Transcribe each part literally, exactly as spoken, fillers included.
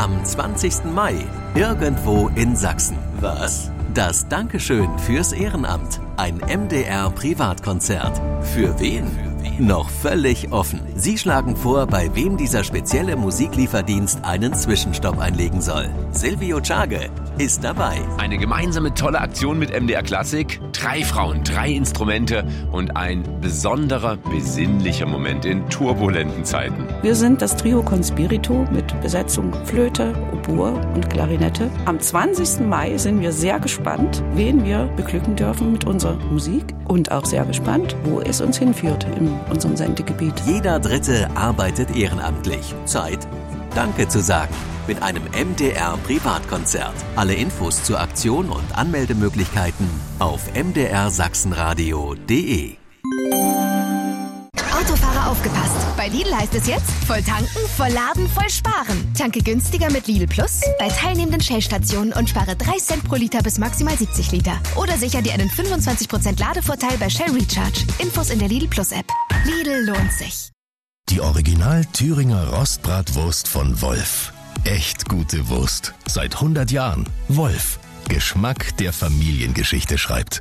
am zwanzigsten Mai, irgendwo in Sachsen. Was? Das Dankeschön fürs Ehrenamt. Ein M D R-Privatkonzert. Für wen? Noch völlig offen. Sie schlagen vor, bei wem dieser spezielle Musiklieferdienst einen Zwischenstopp einlegen soll. Silvio Czage ist dabei. Eine gemeinsame tolle Aktion mit M D R Klassik. Drei Frauen, drei Instrumente und ein besonderer, besinnlicher Moment in turbulenten Zeiten. Wir sind das Trio Conspirito mit Besetzung Flöte, Oboe und Klarinette. Am zwanzigsten Mai sind wir sehr gespannt, wen wir beglücken dürfen mit unserer Musik und auch sehr gespannt, wo es uns hinführt in unserem Sendegebiet. Jeder Dritte arbeitet ehrenamtlich. Zeit, Danke zu sagen. Mit einem M D R-Privatkonzert. Alle Infos zur Aktion und Anmeldemöglichkeiten auf m d r sachsenradio punkt d e. Autofahrer aufgepasst. Bei Lidl heißt es jetzt, voll tanken, voll laden, voll sparen. Tanke günstiger mit Lidl Plus bei teilnehmenden Shell-Stationen und spare drei Cent pro Liter bis maximal siebzig Liter. Oder sicher dir einen fünfundzwanzig Prozent Ladevorteil bei Shell Recharge. Infos in der Lidl Plus App. Lidl lohnt sich. Die Original Thüringer Rostbratwurst von Wolf. Echt gute Wurst. Seit hundert Jahren. Wolf. Geschmack, der Familiengeschichte schreibt.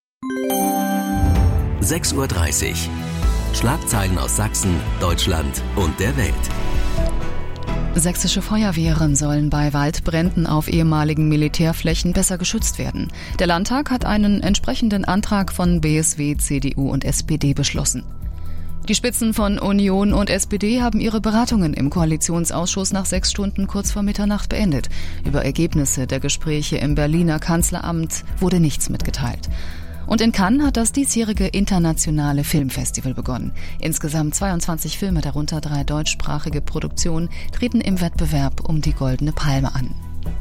sechs Uhr dreißig. Schlagzeilen aus Sachsen, Deutschland und der Welt. Sächsische Feuerwehren sollen bei Waldbränden auf ehemaligen Militärflächen besser geschützt werden. Der Landtag hat einen entsprechenden Antrag von B S W, C D U und S P D beschlossen. Die Spitzen von Union und S P D haben ihre Beratungen im Koalitionsausschuss nach sechs Stunden kurz vor Mitternacht beendet. Über Ergebnisse der Gespräche im Berliner Kanzleramt wurde nichts mitgeteilt. Und in Cannes hat das diesjährige internationale Filmfestival begonnen. Insgesamt zweiundzwanzig Filme, darunter drei deutschsprachige Produktionen, treten im Wettbewerb um die Goldene Palme an.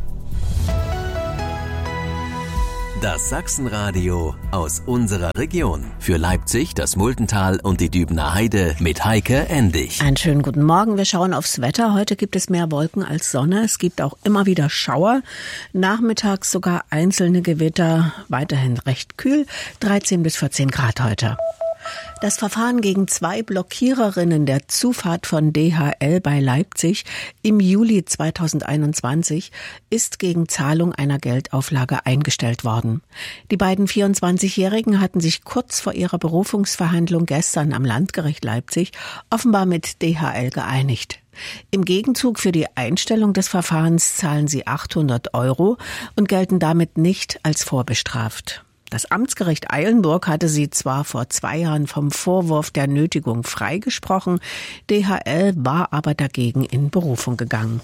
Das Sachsenradio aus unserer Region. Für Leipzig, das Multental und die Dübener Heide mit Heike Endig. Einen schönen guten Morgen. Wir schauen aufs Wetter. Heute gibt es mehr Wolken als Sonne. Es gibt auch immer wieder Schauer. Nachmittags sogar einzelne Gewitter. Weiterhin recht kühl. dreizehn bis vierzehn Grad heute. Das Verfahren gegen zwei Blockiererinnen der Zufahrt von D H L bei Leipzig im Juli zweitausendeinundzwanzig ist gegen Zahlung einer Geldauflage eingestellt worden. Die beiden vierundzwanzigjährigen hatten sich kurz vor ihrer Berufungsverhandlung gestern am Landgericht Leipzig offenbar mit D H L geeinigt. Im Gegenzug für die Einstellung des Verfahrens zahlen sie achthundert Euro und gelten damit nicht als vorbestraft. Das Amtsgericht Eilenburg hatte sie zwar vor zwei Jahren vom Vorwurf der Nötigung freigesprochen, D H L war aber dagegen in Berufung gegangen.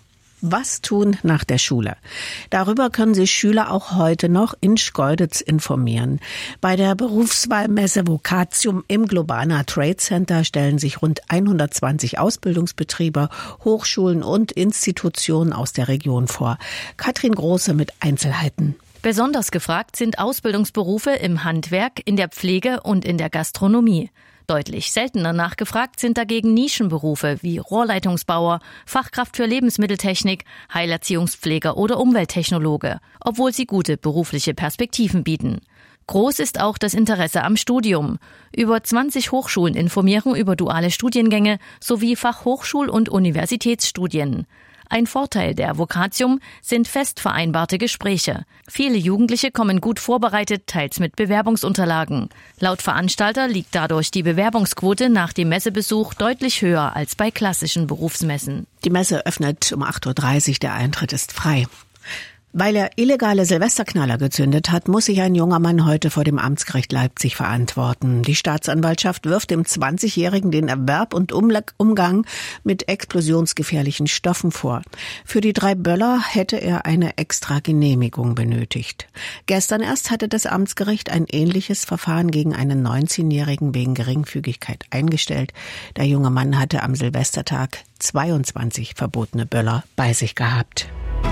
Was tun nach der Schule? Darüber können sich Schüler auch heute noch in Schkeuditz informieren. Bei der Berufswahlmesse Vocatium im Globana Trade Center stellen sich rund hundertzwanzig Ausbildungsbetriebe, Hochschulen und Institutionen aus der Region vor. Katrin Große mit Einzelheiten. Besonders gefragt sind Ausbildungsberufe im Handwerk, in der Pflege und in der Gastronomie. Deutlich seltener nachgefragt sind dagegen Nischenberufe wie Rohrleitungsbauer, Fachkraft für Lebensmitteltechnik, Heilerziehungspfleger oder Umwelttechnologe, obwohl sie gute berufliche Perspektiven bieten. Groß ist auch das Interesse am Studium. Über zwanzig Hochschulen informieren über duale Studiengänge sowie Fachhochschul- und Universitätsstudien. Ein Vorteil der Vocatium sind fest vereinbarte Gespräche. Viele Jugendliche kommen gut vorbereitet, teils mit Bewerbungsunterlagen. Laut Veranstalter liegt dadurch die Bewerbungsquote nach dem Messebesuch deutlich höher als bei klassischen Berufsmessen. Die Messe öffnet um acht Uhr dreißig, der Eintritt ist frei. Weil er illegale Silvesterknaller gezündet hat, muss sich ein junger Mann heute vor dem Amtsgericht Leipzig verantworten. Die Staatsanwaltschaft wirft dem zwanzigjährigen den Erwerb und Umgang mit explosionsgefährlichen Stoffen vor. Für die drei Böller hätte er eine extra Genehmigung benötigt. Gestern erst hatte das Amtsgericht ein ähnliches Verfahren gegen einen neunzehnjährigen wegen Geringfügigkeit eingestellt. Der junge Mann hatte am Silvestertag zweiundzwanzig verbotene Böller bei sich gehabt.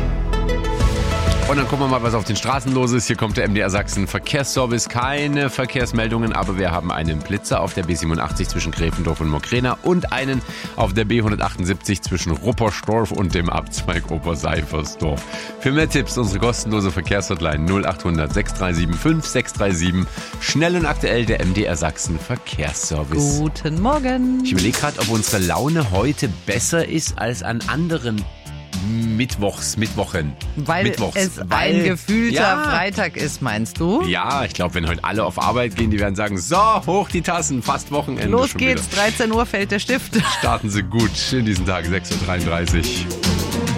Und dann gucken wir mal, was auf den Straßen los ist. Hier kommt der M D R Sachsen Verkehrsservice. Keine Verkehrsmeldungen, aber wir haben einen Blitzer auf der B siebenundachtzig zwischen Gräfendorf und Mockrena und einen auf der B hundertachtundsiebzig zwischen Ruppersdorf und dem Abzweig Oberseifersdorf. Für mehr Tipps unsere kostenlose Verkehrshotline null achthundert sechs drei sieben fünf sechs drei sieben. Schnell und aktuell der M D R Sachsen Verkehrsservice. Guten Morgen. Ich überlege gerade, ob unsere Laune heute besser ist als an anderen Mittwochs, Mittwochen. Weil Mittwochs, es weil, ein gefühlter ja, Freitag ist, meinst du? Ja, ich glaube, wenn heute alle auf Arbeit gehen, die werden sagen, so, hoch die Tassen, fast Wochenende. Los schon geht's, wieder. dreizehn Uhr fällt der Stift. Starten Sie gut in diesen Tag, sechs Uhr dreiunddreißig.